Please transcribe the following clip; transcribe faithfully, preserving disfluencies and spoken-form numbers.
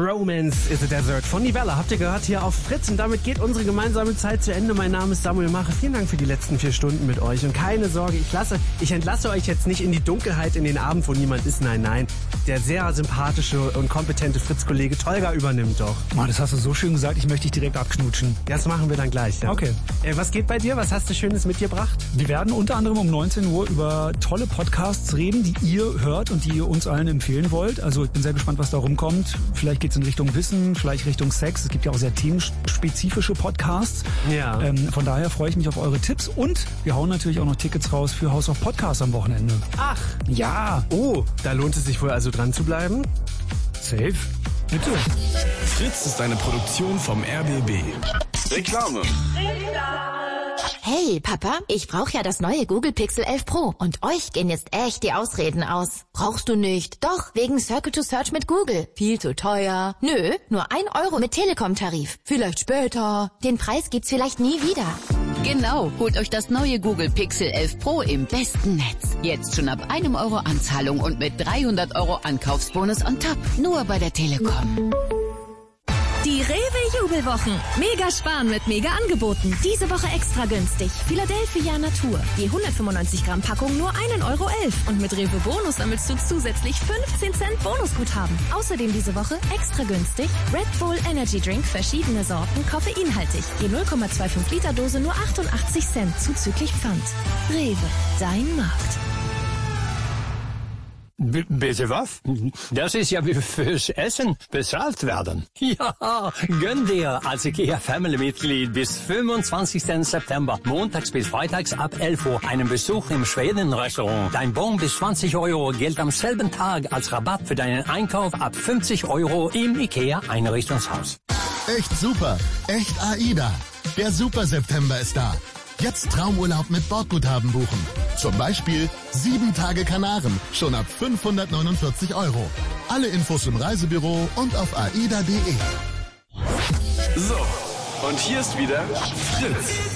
Romance is a Desert von Nivella. Habt ihr gehört hier auf Fritz? Und damit geht unsere gemeinsame Zeit zu Ende. Mein Name ist Samuel Mache. Vielen Dank für die letzten vier Stunden mit euch. Und keine Sorge, ich lasse, ich entlasse euch jetzt nicht in die Dunkelheit, in den Abend, wo niemand ist. Nein, nein. Der sehr sympathische und kompetente Fritz-Kollege Tolga übernimmt doch. Oh, das hast du so schön gesagt, ich möchte dich direkt abknutschen. Ja, das machen wir dann gleich, ja. Okay. Äh, was geht bei dir? Was hast du Schönes mitgebracht? Wir werden unter anderem um neunzehn Uhr über tolle Podcasts reden, die ihr hört und die ihr uns allen empfehlen wollt. Also ich bin sehr gespannt, was da rumkommt. Vielleicht geht's in Richtung Wissen, vielleicht Richtung Sex. Es gibt ja auch sehr themenspezifische Podcasts. Ja. Ähm, von daher freue ich mich auf eure Tipps und wir hauen natürlich auch noch Tickets raus für House of Podcasts am Wochenende. Ach. Ja. Oh, da lohnt es sich wohl also dran zu bleiben? Safe. Bitte. Fritz ist eine Produktion vom R B B. Reklame. Hey, Papa, ich brauche ja das neue Google Pixel elf Pro und euch gehen jetzt echt die Ausreden aus. Brauchst du nicht? Doch, wegen Circle to Search mit Google. Viel zu teuer. Nö, nur ein Euro mit Telekom-Tarif. Vielleicht später. Den Preis gibt's vielleicht nie wieder. Genau, holt euch das neue Google Pixel elf Pro im besten Netz. Jetzt schon ab einem Euro Anzahlung und mit dreihundert Euro Ankaufsbonus on top. Nur bei der Telekom. Die Rewe-Jubelwochen. Mega sparen mit Mega-Angeboten. Diese Woche extra günstig. Philadelphia Natur. Die hundertfünfundneunzig Gramm Packung nur ein Euro elf. Und mit Rewe Bonus sammelst du zusätzlich fünfzehn Cent Bonusguthaben. Außerdem diese Woche extra günstig Red Bull Energy Drink, verschiedene Sorten, koffeinhaltig. Die null Komma fünfundzwanzig Liter Dose nur achtundachtzig Cent zuzüglich Pfand. Rewe, dein Markt. B- bitte was? Das ist ja wie fürs Essen bezahlt werden. Ja, gönn dir als IKEA-Family-Mitglied bis fünfundzwanzigsten September, montags bis freitags ab elf Uhr, einen Besuch im Schweden-Restaurant. Dein Bon bis zwanzig Euro gilt am selben Tag als Rabatt für deinen Einkauf ab fünfzig Euro im IKEA-Einrichtungshaus. Echt super, echt AIDA. Der Super September ist da. Jetzt Traumurlaub mit Bordguthaben buchen. Zum Beispiel sieben Tage Kanaren, schon ab fünfhundertneunundvierzig Euro. Alle Infos im Reisebüro und auf aida punkt de. So, und hier ist wieder Fritz.